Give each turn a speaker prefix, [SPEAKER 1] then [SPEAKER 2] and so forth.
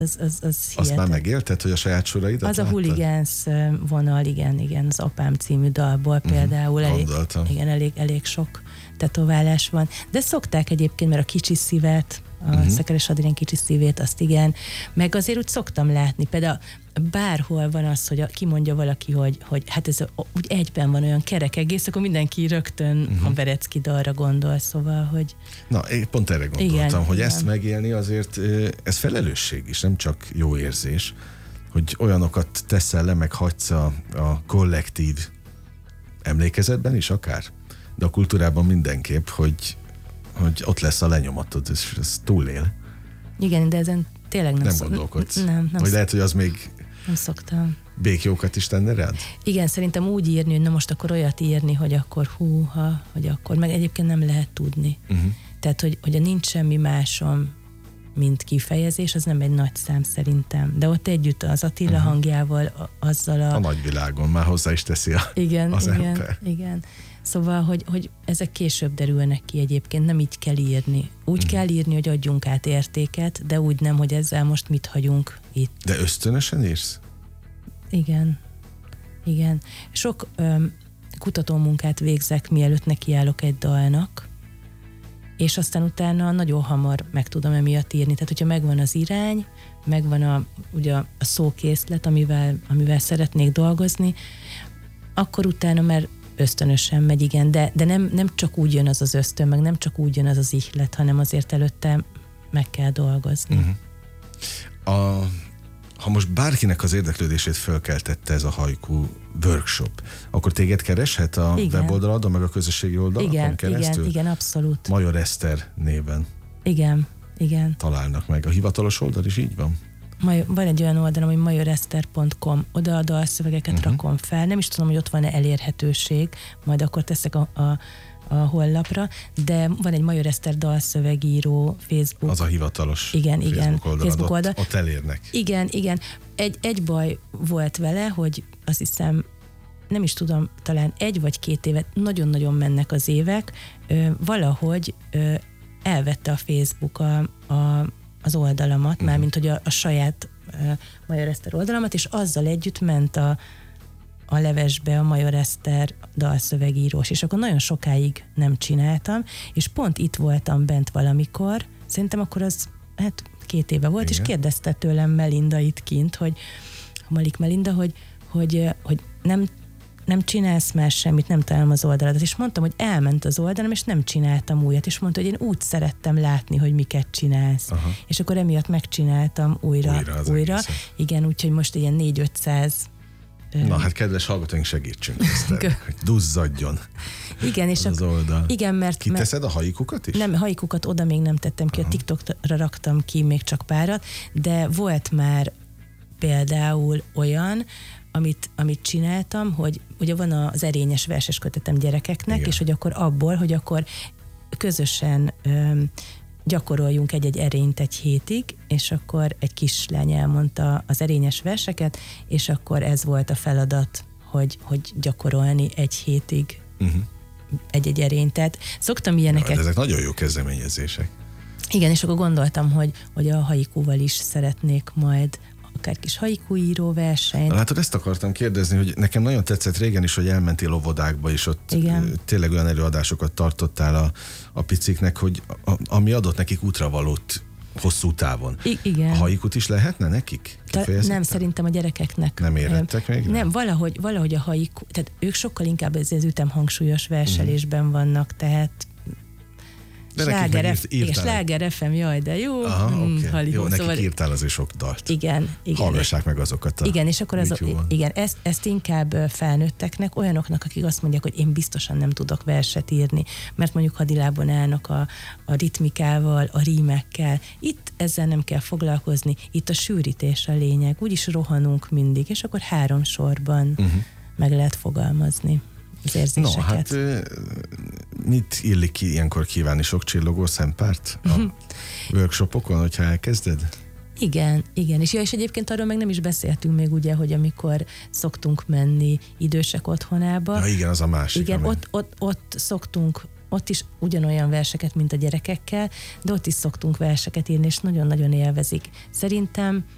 [SPEAKER 1] Az
[SPEAKER 2] Azt már megélted, hogy a saját soraidat
[SPEAKER 1] az
[SPEAKER 2] láttad?
[SPEAKER 1] A Hooligans vonal, igen, az Apám című dalból például elég sok tetoválás van. De szokták egyébként, mert a kicsi szívet, a Szekeres Adrien kicsi szívét, azt igen. Meg azért úgy szoktam látni, például bárhol van az, hogy kimondja valaki, hogy hát ez úgy egyben van olyan kerek egész, akkor mindenki rögtön a Verecki dalra gondol, szóval, hogy...
[SPEAKER 2] Na, én pont erre gondoltam, hogy ezt megélni azért, ez felelősség is, nem csak jó érzés, hogy olyanokat teszel le, meg hagysz a kollektív emlékezetben is akár, de a kultúrában mindenképp, hogy ott lesz a lenyomatod, és ez túlél.
[SPEAKER 1] Igen, de ezen tényleg
[SPEAKER 2] nem gondolkodsz.
[SPEAKER 1] Nem
[SPEAKER 2] vagy lehet, hogy az még
[SPEAKER 1] nem szoktam.
[SPEAKER 2] Békjókat is tenne rád?
[SPEAKER 1] Igen, szerintem úgy írni, hogy na most akkor olyat írni, hogy akkor húha, hogy akkor, meg egyébként nem lehet tudni. Tehát, hogy nincs semmi másom, mint kifejezés, az nem egy nagy szám szerintem. De ott együtt az Attila hangjával, azzal
[SPEAKER 2] a nagyvilágon már hozzá is teszi az ember.
[SPEAKER 1] Igen. Szóval, hogy ezek később derülnek ki egyébként, nem így kell írni. Úgy kell írni, hogy adjunk át értéket, de úgy nem, hogy ezzel most mit hagyunk itt.
[SPEAKER 2] De ösztönösen írsz?
[SPEAKER 1] Igen. Sok kutatómunkát végzek, mielőtt nekiállok egy dalnak, és aztán utána nagyon hamar meg tudom emiatt írni. Tehát, hogyha megvan az irány, megvan ugye a szókészlet, amivel szeretnék dolgozni, akkor utána már ösztönösen megy, igen, de nem csak úgy jön az ösztön, meg nem csak úgy jön az ihlet, hanem azért előtte meg kell dolgozni.
[SPEAKER 2] Ha most bárkinek az érdeklődését fölkeltette ez a haiku workshop, akkor téged kereshet a weboldaladon, meg a közösségi oldalakon keresztül?
[SPEAKER 1] Igen, abszolút.
[SPEAKER 2] Major Eszter néven.
[SPEAKER 1] Igen.
[SPEAKER 2] Találnak meg. A hivatalos oldal is így van?
[SPEAKER 1] Van egy olyan oldalom, hogy majorester.com, oda a dalszövegeket rakom fel. Nem is tudom, hogy ott van-e elérhetőség, majd akkor teszek a honlapra, de van egy Major Eszter dalszövegíró Facebook.
[SPEAKER 2] Az a hivatalos
[SPEAKER 1] Facebook oldal.
[SPEAKER 2] Ott elérnek.
[SPEAKER 1] Igen. Egy baj volt vele, hogy azt hiszem, nem is tudom, talán 1 vagy 2 évet, nagyon-nagyon mennek az évek, valahogy elvette a Facebook az oldalamat, mármint hogy a saját Major Eszter oldalamat, és azzal együtt ment a levesbe a Major Eszter dalszövegírós, és akkor nagyon sokáig nem csináltam, és pont itt voltam bent valamikor, szerintem akkor az 2 éve volt, és kérdezte tőlem Melinda itt kint, Malik Melinda, hogy nem csinálsz már semmit, nem találom az oldaladat. És mondtam, hogy elment az oldalam, és nem csináltam újat. És mondta, hogy én úgy szerettem látni, hogy miket csinálsz. És akkor emiatt megcsináltam újra. Igen, úgyhogy most ilyen 400-500.
[SPEAKER 2] Na hát kedves hallgatóink, segítsünk Eszter, hogy duzzadjon.
[SPEAKER 1] Igen, és
[SPEAKER 2] az oldal.
[SPEAKER 1] Igen, mert...
[SPEAKER 2] Kiteszed a haikukat is?
[SPEAKER 1] Nem, haikukat oda még nem tettem ki, a TikTokra raktam ki még csak párat, de volt már például olyan, amit csináltam, hogy ugye van az erényes verses kötetem gyerekeknek, igen. És hogy akkor abból, hogy akkor közösen gyakoroljunk egy erényt egy hétig, és akkor egy kislány elmondta az erényes verseket, és akkor ez volt a feladat, hogy gyakorolni egy hétig egy erényt. Tehát szoktam ilyeneket...
[SPEAKER 2] Ezek nagyon jó kezdeményezések.
[SPEAKER 1] Igen, és akkor gondoltam, hogy a haikúval is szeretnék majd akár kis haikúíró versenyt.
[SPEAKER 2] Látod, ezt akartam kérdezni, hogy nekem nagyon tetszett régen is, hogy elmentél óvodákba, és ott tényleg olyan előadásokat tartottál a piciknek, hogy ami adott nekik útravalót hosszú távon.
[SPEAKER 1] Igen.
[SPEAKER 2] A haikut is lehetne nekik?
[SPEAKER 1] Nem, szerintem a gyerekeknek.
[SPEAKER 2] Nem érettek még?
[SPEAKER 1] Nem, valahogy a haiku, tehát ők sokkal inkább az ütemhangsúlyos verselésben vannak, tehát Sláger FM, jaj, de jó.
[SPEAKER 2] Jó, nekik írtál azért sok dalt.
[SPEAKER 1] Igen.
[SPEAKER 2] Hallgassák meg azokat a
[SPEAKER 1] igen, és akkor ezt inkább felnőtteknek, olyanoknak, akik azt mondják, hogy én biztosan nem tudok verset írni, mert mondjuk hadilában állnak a ritmikával, a rímekkel. Itt ezzel nem kell foglalkozni, itt a sűrítés a lényeg. Úgyis rohanunk mindig, és akkor 3 sorban meg lehet fogalmazni az érzéseket.
[SPEAKER 2] No, hát mit illik ki ilyenkor kívánni? Sok csillogó szempárt a workshopokon, hogyha elkezded?
[SPEAKER 1] Igen. És egyébként arról meg nem is beszéltünk még ugye, hogy amikor szoktunk menni idősek otthonába.
[SPEAKER 2] Ja, igen, az a másik.
[SPEAKER 1] Igen, ott szoktunk, ott is ugyanolyan verseket, mint a gyerekekkel, de ott is szoktunk verseket írni, és nagyon-nagyon élvezik. Szerintem